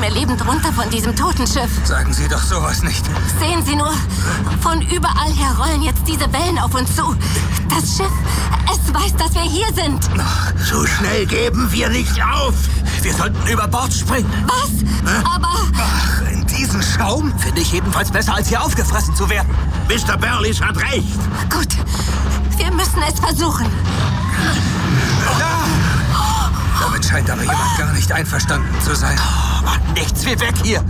mir lebend runter von diesem toten Schiff. Sagen Sie doch sowas nicht. Sehen Sie nur, von überall her rollen jetzt diese Wellen auf uns zu. Das Schiff, es weiß, dass wir hier sind. So schnell geben wir nicht auf. Wir sollten über Bord springen. Was? Aber... Ach, in diesen Schaum? Finde ich jedenfalls besser, als hier aufgefressen zu werden. Mr. Burleys hat recht. Gut, wir müssen es versuchen. Damit scheint aber jemand gar nicht einverstanden zu sein. Nichts, wie weg hier.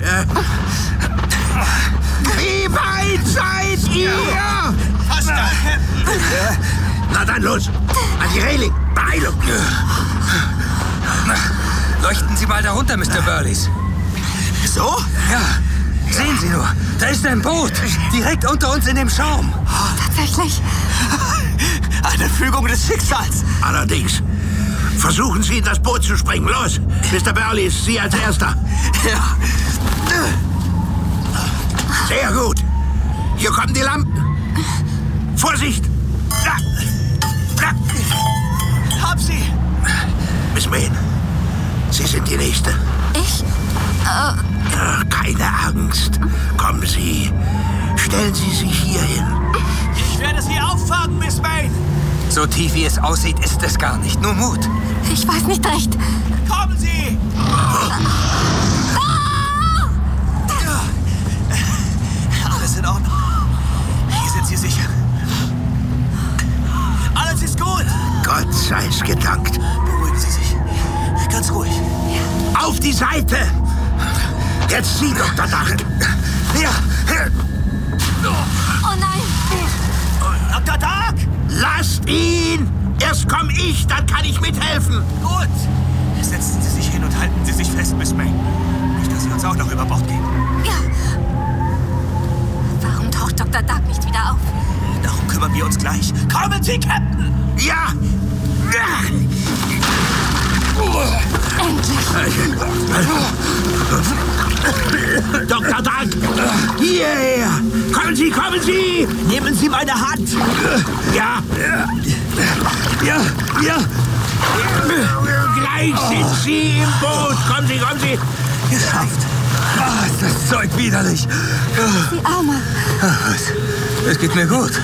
Wie weit seid ihr? Was da? Na dann los. An die Reling. Beeilung. Leuchten Sie mal darunter, Mr. Burleys. So? Ja, sehen Sie nur. Da ist ein Boot. Direkt unter uns in dem Schaum. Tatsächlich. Eine Fügung des Schicksals. Allerdings. Versuchen Sie, in das Boot zu springen. Los. Mr. Burleys, Sie als Erster. Ja. Sehr gut. Hier kommen die Lampen. Vorsicht. Hab sie. Miss Mayne, Sie sind die Nächste. Ich? Keine Angst. Kommen Sie. Stellen Sie sich hier hin. Ich werde Sie auffangen, Miss Mayne. So tief wie es aussieht, ist es gar nicht. Nur Mut. Ich weiß nicht recht. Kommen Sie! Alles in Ordnung. Hier sind Sie sicher. Alles ist gut. Gott sei's gedankt. Beruhigen Sie sich. Ganz ruhig. Auf die Seite! Jetzt Sie, Dr. Dark. Ja. Oh nein! Dr. Dark! Lasst ihn! Erst komm ich, dann kann ich mithelfen. Gut. Setzen Sie sich hin und halten Sie sich fest, Miss Mayne. Nicht, dass Sie uns auch noch über Bord gehen. Ja. Warum taucht Dr. Dark nicht wieder auf? Darum kümmern wir uns gleich. Kommen Sie, Captain! Ja! Endlich! Dr. Dark! Hierher! Kommen Sie, kommen Sie! Nehmen Sie meine Hand! Ja! Ja, ja! Gleich sind Sie im Boot! Kommen Sie, kommen Sie! Geschafft! Ah, ist das Zeug widerlich! Die Arme! Es geht mir gut.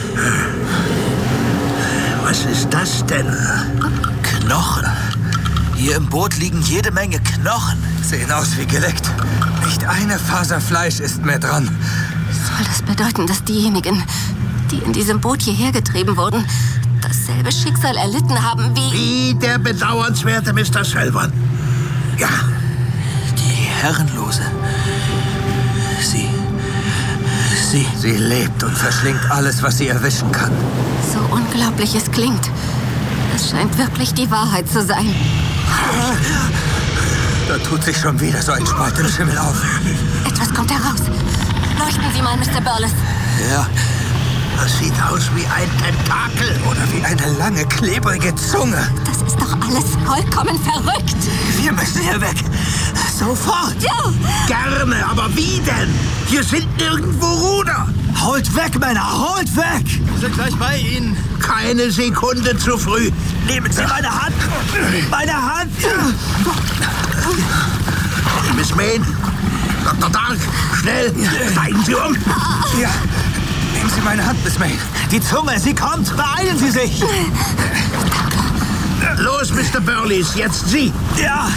Was ist das denn? Knochen. Hier im Boot liegen jede Menge Knochen. Sehen aus wie geleckt. Nicht eine Faser Fleisch ist mehr dran. Soll das bedeuten, dass diejenigen, die in diesem Boot hierher getrieben wurden, dasselbe Schicksal erlitten haben wie... Wie der bedauernswerte Mr. Selvan. Ja. Die Herrenlose. Sie lebt und verschlingt alles, was sie erwischen kann. So unglaublich es klingt. Es scheint wirklich die Wahrheit zu sein. Da tut sich schon wieder so ein Spalt im Schimmel auf. Etwas kommt heraus. Leuchten Sie mal, Mr. Burles. Ja, Das sieht aus wie ein Tentakel. oder wie eine lange, klebrige Zunge. Das ist doch alles vollkommen verrückt. Wir müssen hier weg. Sofort. Ja, Gerne, aber wie denn? Hier sind nirgendwo Ruder. Holt weg, Männer, holt weg. Wir sind gleich bei Ihnen. Keine Sekunde zu früh. Nehmen Sie meine Hand. Meine Hand. Miss Mayne, Dr. Dark, schnell, steigen Sie um. Ja. Nehmen Sie meine Hand, Miss Mayne. Die Zunge, sie kommt. Beeilen Sie sich. Los, Mr. Burleys, jetzt Sie. Ja.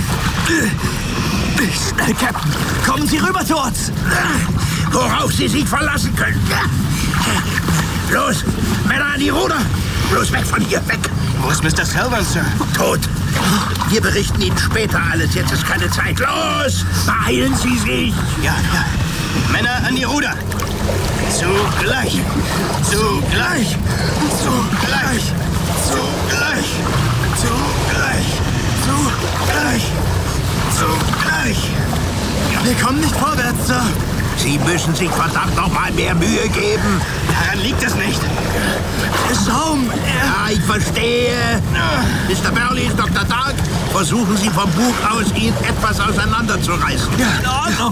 Schnell, Captain. Kommen Sie rüber zu uns. Worauf Sie sich verlassen können. Los, Männer an die Ruder. Bloß weg von hier, weg. Wo ist Mr. Selvan, Sir? Tot. Wir berichten Ihnen später alles. Jetzt ist keine Zeit. Los, beeilen Sie sich. Ja, ja. Männer an die Ruder. Zugleich. Zugleich. Zugleich. Zugleich. Zugleich. Zugleich. Zugleich. Wir kommen nicht vorwärts, Sir. Sie müssen sich verdammt noch mal mehr Mühe geben. Daran liegt es nicht. Schaum. Ja, ich verstehe. Mr. Burleys, Dr. Dark, versuchen Sie vom Bug aus, ihn etwas auseinanderzureißen. Ja, in Ordnung.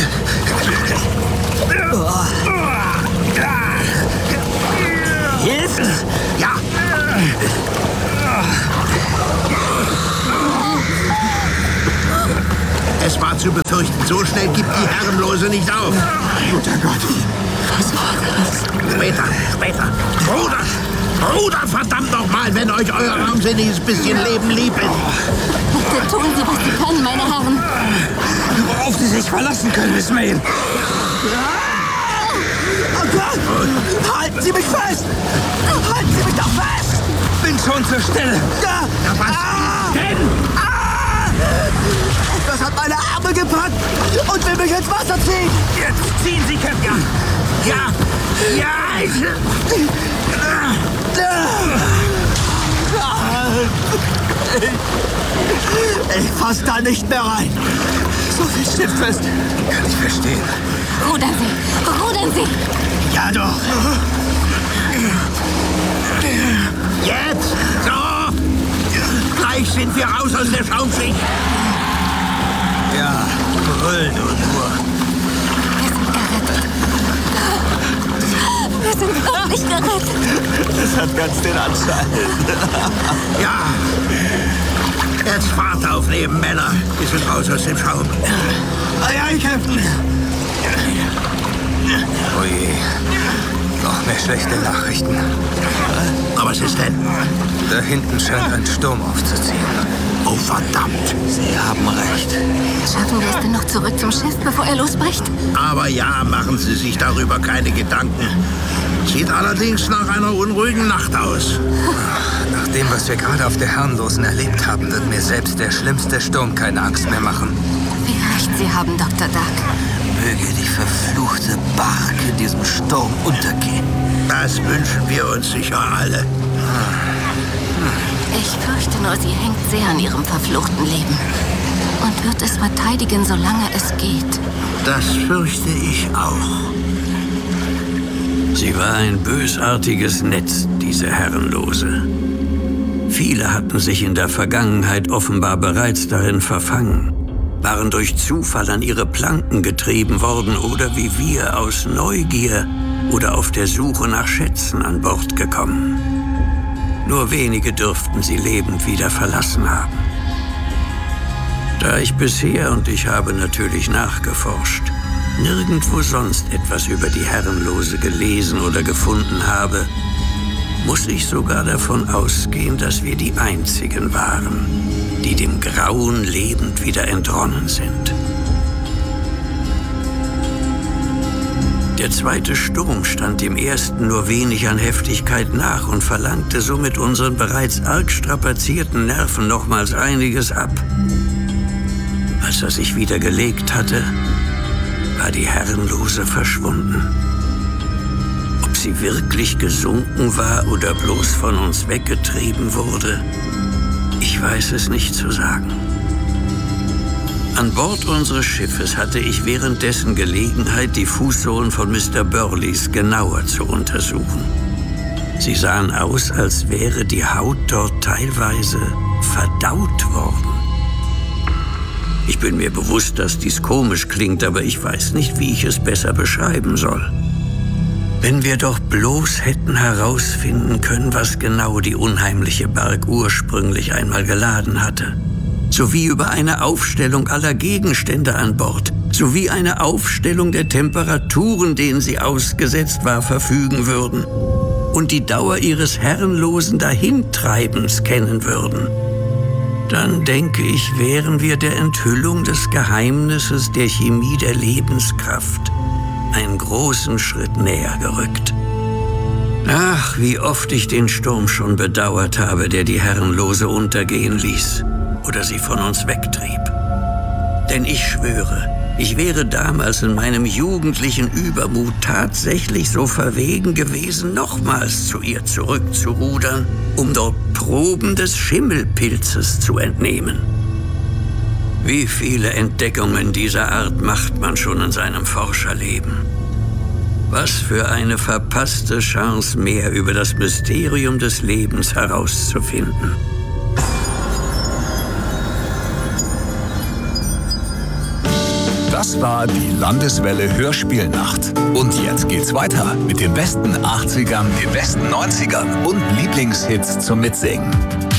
Hilfen! Ja. Es war zu befürchten. So schnell gibt die Herrenlose nicht auf. Guter Gott. Was war das? Später. Bruder, verdammt nochmal, wenn euch euer armseliges bisschen Leben lieb ist. Bitte tun Sie, was Sie können, meine Herren. Worauf Sie sich verlassen können, Miss Mayne. Oh Gott! Halten Sie mich fest! Halten Sie mich doch fest! Bin schon zur Stelle. Ja. Was denn? Das hat meine Arme gepackt und will mich ins Wasser ziehen! Jetzt ziehen Sie, Captain. Ja. Ich fass da nicht mehr rein. So viel Stift fest. Kann ich verstehen. Rudern Sie! Ja doch. Jetzt! So! Gleich sind wir raus aus der Schaumschicht. Ja, brüll du nur. Wir sind wirklich gerettet. Das hat ganz den Anschein. Ja. Jetzt Fahrt aufnehmen, Männer. Wir sind raus aus dem Schaum. Ei, Captain. Oh je. Noch mehr schlechte Nachrichten. Aber was ist denn? Da hinten scheint ein Sturm aufzuziehen. Oh, verdammt. Sie haben recht. Schaffen wir es denn noch zurück zum Schiff, bevor er losbricht? Aber ja, machen Sie sich darüber keine Gedanken. Sieht allerdings nach einer unruhigen Nacht aus. Nach dem, was wir gerade auf der Herrenlosen erlebt haben, wird mir selbst der schlimmste Sturm keine Angst mehr machen. Wie recht Sie haben, Dr. Dark. Möge die verfluchte Bark in diesem Sturm untergehen. Das wünschen wir uns sicher alle. Ich fürchte nur, sie hängt sehr an ihrem verfluchten Leben. Und wird es verteidigen, solange es geht. Das fürchte ich auch. Sie war ein bösartiges Netz, diese Herrenlose. Viele hatten sich in der Vergangenheit offenbar bereits darin verfangen, waren durch Zufall an ihre Planken getrieben worden oder wie wir aus Neugier oder auf der Suche nach Schätzen an Bord gekommen. Nur wenige dürften sie lebend wieder verlassen haben. Da ich bisher, und ich habe natürlich nachgeforscht, nirgendwo sonst etwas über die Herrenlose gelesen oder gefunden habe, muss ich sogar davon ausgehen, dass wir die Einzigen waren, die dem Grauen lebend wieder entronnen sind. Der zweite Sturm stand dem ersten nur wenig an Heftigkeit nach und verlangte somit unseren bereits arg strapazierten Nerven nochmals einiges ab. Als er sich wieder gelegt hatte, war die Herrenlose verschwunden. Ob sie wirklich gesunken war oder bloß von uns weggetrieben wurde, ich weiß es nicht zu sagen. An Bord unseres Schiffes hatte ich währenddessen Gelegenheit, die Fußsohlen von Mr. Burleys genauer zu untersuchen. Sie sahen aus, als wäre die Haut dort teilweise verdaut worden. Ich bin mir bewusst, dass dies komisch klingt, aber ich weiß nicht, wie ich es besser beschreiben soll. Wenn wir doch bloß hätten herausfinden können, was genau die unheimliche Bark ursprünglich einmal geladen hatte, sowie über eine Aufstellung aller Gegenstände an Bord, sowie eine Aufstellung der Temperaturen, denen sie ausgesetzt war, verfügen würden und die Dauer ihres herrenlosen Dahintreibens kennen würden, dann denke ich, wären wir der Enthüllung des Geheimnisses der Chemie der Lebenskraft einen großen Schritt näher gerückt. Ach, wie oft ich den Sturm schon bedauert habe, der die Herrenlose untergehen ließ oder sie von uns wegtrieb. Denn ich schwöre, ich wäre damals in meinem jugendlichen Übermut tatsächlich so verwegen gewesen, nochmals zu ihr zurückzurudern, um dort Proben des Schimmelpilzes zu entnehmen. Wie viele Entdeckungen dieser Art macht man schon in seinem Forscherleben? Was für eine verpasste Chance mehr über das Mysterium des Lebens herauszufinden. Das war die Landeswelle Hörspielnacht. Und jetzt geht's weiter mit den besten 80ern, den besten 90ern und Lieblingshits zum Mitsingen.